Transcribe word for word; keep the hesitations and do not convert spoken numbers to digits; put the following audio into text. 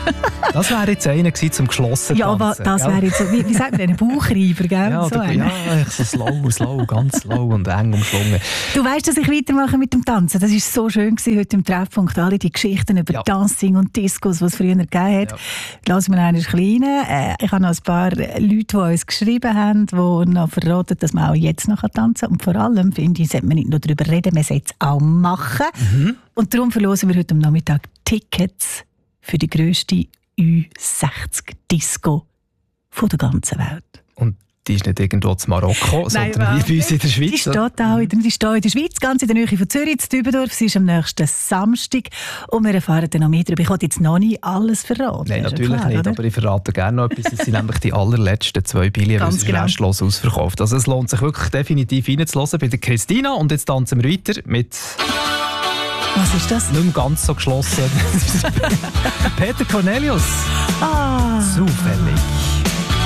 Das wäre jetzt einer gewesen zum geschlossen Ja, aber tanzen, das gell? wäre jetzt so, wie, wie sagt man denn, ein Bauchreiber, gell? Ja, so oder, einer. ja, echt so slow, slow, ganz slow und eng umschlungen. Du weißt, dass ich weitermache mit dem Tanzen. Das war so schön gewesen, heute im Treffpunkt. Alle die Geschichten über Ja. Dancing und Discos, die es früher gegeben hat. Ja. Lassen wir einen kleinen. Äh, ich habe noch ein paar Leute, die uns geschrieben haben, die noch verraten, dass man auch jetzt noch tanzen kann. Und vor allem, finde ich, sollte man nicht nur darüber reden, man sollte es auch machen. Mhm. Und darum verlosen wir heute am Nachmittag Tickets für die grösste Ü sechzig Disco von der ganzen Welt. Und die ist nicht irgendwo in Marokko, Nein, sondern hier bei uns in der Schweiz. Die steht auch in der, die steht in der Schweiz, ganz in der Nähe von Zürich, in Dübendorf. Sie ist am nächsten Samstag und wir erfahren dann noch mehr darüber. Ich wollte jetzt noch nicht alles verraten. Nein, ist ja natürlich klar, nicht, oder? aber ich verrate gerne noch etwas. Es sind nämlich die allerletzten zwei Billionen, Ganz weil es ist genau. restlos ausverkauft. Also es lohnt sich wirklich definitiv reinzuhören bei der Christina. Und jetzt tanzen wir weiter mit Was ist das? nicht mehr ganz so geschlossen. Peter Cornelius. Ah, Zufällig.